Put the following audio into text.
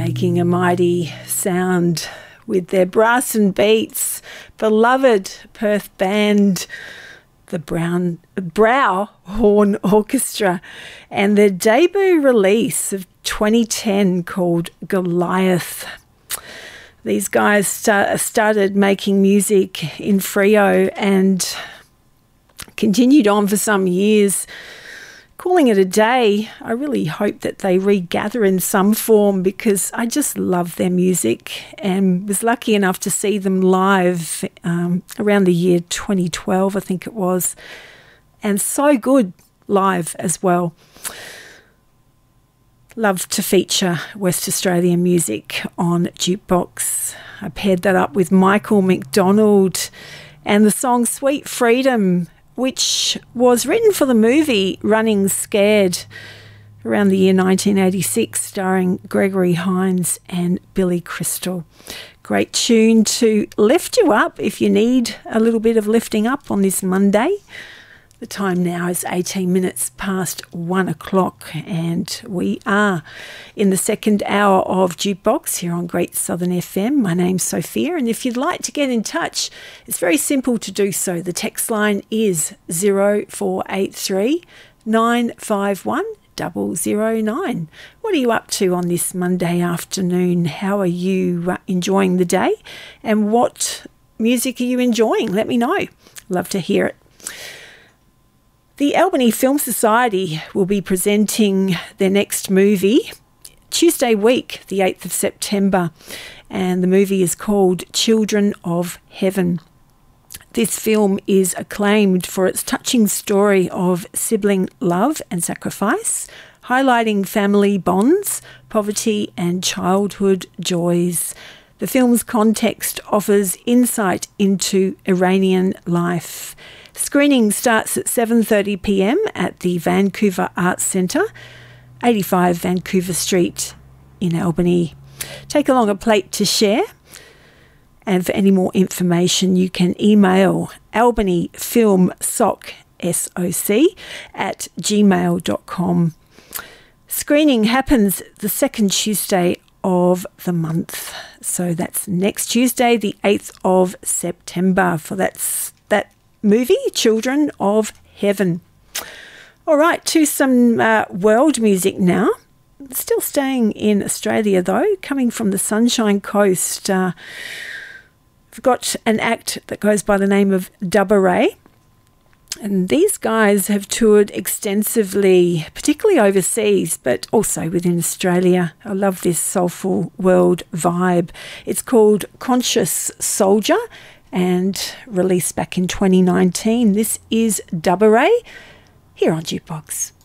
making a mighty sound with their brass and beats. Beloved Perth band, the Brow Horn Orchestra, and their debut release of 2010 called Goliath. These guys started making music in Freo and continued on for some years, calling it a day. I really hope that they regather in some form because I just love their music and was lucky enough to see them live around the year 2012, I think it was, and so good live as well. Love to feature West Australian music on Jukebox. I paired that up with Michael McDonald and the song Sweet Freedom, which was written for the movie Running Scared around the year 1986, starring Gregory Hines and Billy Crystal. Great tune to lift you up if you need a little bit of lifting up on this Monday. The time now is 18 minutes past 1 o'clock and we are in the second hour of Jukebox here on Great Southern FM. My name's Sophia, and if you'd like to get in touch, it's very simple to do so. The text line is 0483 951 009. What are you up to on this Monday afternoon? How are you enjoying the day? And what music are you enjoying? Let me know. Love to hear it. The Albany Film Society will be presenting their next movie Tuesday week, the 8th of September, and the movie is called Children of Heaven. This film is acclaimed for its touching story of sibling love and sacrifice, highlighting family bonds, poverty and childhood joys. The film's context offers insight into Iranian life. Screening starts at 7:30 p.m. at the Vancouver Arts Centre, 85 Vancouver Street in Albany. Take along a plate to share. And for any more information, you can email albanyfilmsoc, S-O-C, at gmail.com. Screening happens the second Tuesday of the month. So that's next Tuesday, the 8th of September, for that movie, Children of Heaven. All right, to some world music now. Still staying in Australia, though, coming from the Sunshine Coast. We've got an act that goes by the name of Dubba Ray. And these guys have toured extensively, particularly overseas, but also within Australia. I love this soulful world vibe. It's called Conscious Soldier and released back in 2019. This is Dubba Ray here on Jukebox.